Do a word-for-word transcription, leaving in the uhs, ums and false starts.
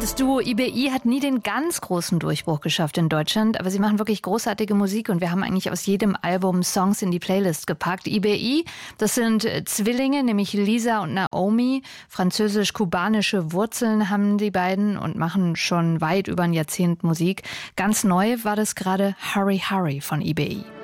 Das Duo I B I hat nie den ganz großen Durchbruch geschafft in Deutschland, aber sie machen wirklich großartige Musik und wir haben eigentlich aus jedem Album Songs in die Playlist gepackt. I B I, das sind Zwillinge, nämlich Lisa und Naomi. Französisch-kubanische Wurzeln haben die beiden und machen schon weit über ein Jahrzehnt Musik. Ganz neu war das gerade Hurry Hurry von I B I.